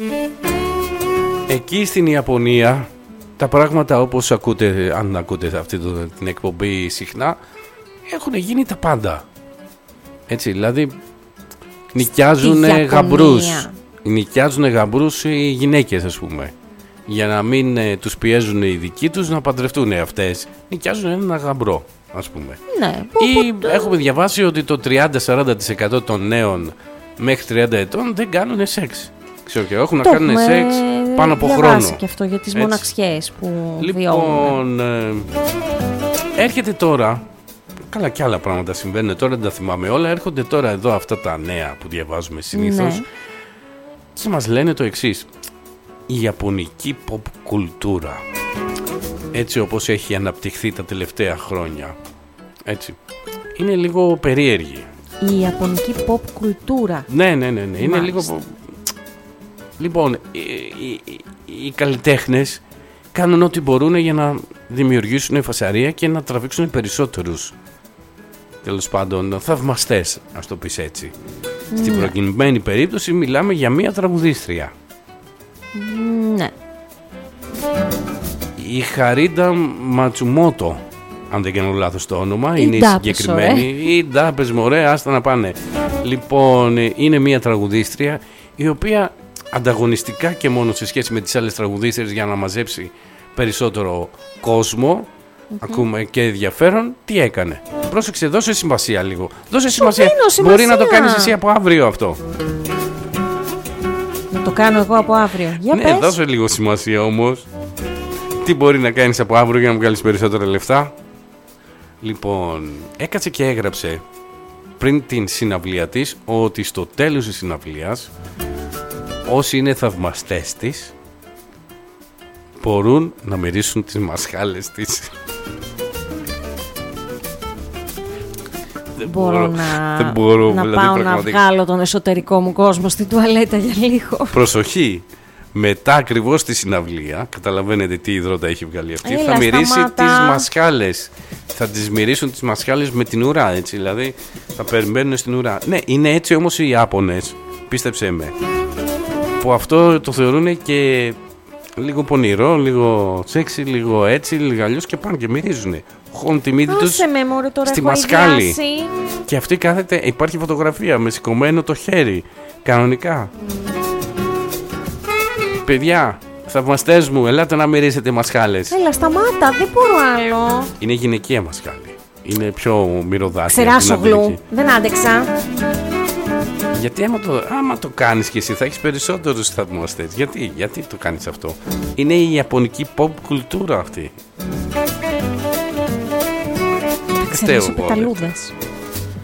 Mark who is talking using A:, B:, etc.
A: Εκεί στην Ιαπωνία τα πράγματα, όπως ακούτε, αν ακούτε αυτή την εκπομπή συχνά, έχουν γίνει τα πάντα. Έτσι, δηλαδή νοικιάζουν γαμπρούς. Νοικιάζουν γαμπρούς οι γυναίκες, ας πούμε. Για να μην τους πιέζουν οι δικοί τους να παντρευτούν αυτές. Νοικιάζουν ένα γαμπρό, ας πούμε.
B: Ναι.
A: Ή έχουμε διαβάσει ότι το 30-40% των νέων μέχρι 30 ετών δεν κάνουν σεξ. Ξέρω και έχουν να κάνουν σεξ πάνω από χρόνο.
B: Διαβάσει και αυτό για τις μοναξιές που βιώνουν.
A: Λοιπόν, έρχεται τώρα. Καλά, και άλλα πράγματα συμβαίνουν τώρα, δεν τα θυμάμαι όλα. Έρχονται τώρα εδώ αυτά τα νέα που διαβάζουμε συνήθως.
B: Ναι.
A: Και μας λένε το εξής. Η ιαπωνική pop κουλτούρα, έτσι όπως έχει αναπτυχθεί τα τελευταία χρόνια, έτσι, είναι λίγο περίεργη.
B: Η ιαπωνική pop κουλτούρα.
A: Ναι. Είναι λίγο... Λοιπόν, οι καλλιτέχνες κάνουν ό,τι μπορούν για να δημιουργήσουν φασαρία και να τραβήξουν περισσότερους, τέλος πάντων, θαυμαστές, ας το πεις έτσι. Στην προκειμένη περίπτωση μιλάμε για μία τραγουδίστρια.
B: Ναι.
A: Η Χαρίντα Ματσουμότο, αν δεν κάνω λάθος το όνομα, είναι η συγκεκριμένη. Η ντάπες μωρέ, άστα να πάνε. Λοιπόν, είναι μία τραγουδίστρια η οποία ανταγωνιστικά και μόνο σε σχέση με τις άλλες τραγουδίστρες, για να μαζέψει περισσότερο κόσμο, ακούμε, και ενδιαφέρον, τι έκανε. Πρόσεξε, δώσε σημασία λίγο. Δώσε σημασία. Μπορεί να το κάνεις εσύ από αύριο αυτό.
B: Να το κάνω εγώ από αύριο. Για
A: ναι,
B: πες.
A: δώσε λίγο σημασία όμως. Τι μπορεί να κάνεις από αύριο για να βγάλεις περισσότερα λεφτά. Λοιπόν, έκατσε και έγραψε πριν την συναυλία της ότι στο τέλος της συναυλίας όσοι είναι θαυμαστές της μπορούν να μυρίσουν τις μασχάλες της.
B: Δεν μπορώ να πάω να βγάλω τον εσωτερικό μου κόσμο στην τουαλέτα για λίγο.
A: Προσοχή. Μετά ακριβώς τη συναυλία, καταλαβαίνετε τι υδρότα έχει βγάλει αυτή,
B: Έλα,
A: θα μυρίσει
B: σταμάτα.
A: τις μασχάλες. Θα τις μυρίσουν τις μασχάλες με την ουρά, έτσι, δηλαδή θα περιμένουν στην ουρά. Ναι, είναι έτσι όμως οι Ιάπωνες, πίστεψέ με, που αυτό το θεωρούν και λίγο πονηρό, λίγο σεξι, λίγο έτσι, λίγο αλλιώς, και πάνε και μυρίζουν. Χώνουν τη μύτη τους στη μασκάλη. Και αυτή κάθεται, υπάρχει φωτογραφία με σηκωμένο το χέρι, κανονικά. Παιδιά, θαυμαστές μου, ελάτε να μυρίσετε μασχάλες.
B: Έλα, σταμάτα, δεν μπορώ άλλο.
A: Είναι γυναικεία μασχάλη. Είναι πιο μυρωδάτια.
B: Ξεράσω γλου, δεν άντεξα.
A: Γιατί άμα το κάνεις και εσύ θα έχεις περισσότερους θαυμαστές. Γιατί το κάνεις αυτό? Είναι η ιαπωνική pop κουλτούρα αυτή.
B: Ξεράσω πεταλούδες.